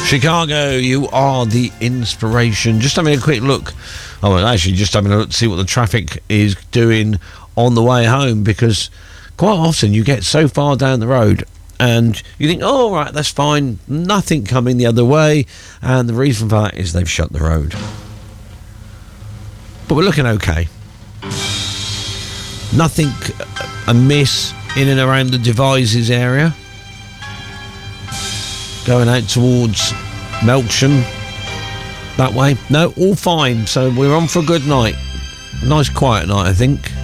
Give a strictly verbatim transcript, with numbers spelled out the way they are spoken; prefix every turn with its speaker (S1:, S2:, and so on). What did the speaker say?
S1: Chicago, you are the inspiration. Just having a quick look. Oh, well, actually, just having a look to see what the traffic is doing on the way home, because quite often you get so far down the road and you think, oh, right, that's fine, nothing coming the other way, and the reason for that is they've shut the road. But we're looking okay. Nothing amiss in and around the Devizes area. Going out towards Melksham that way. No, all fine. So we're on for a good night. Nice quiet night, I think.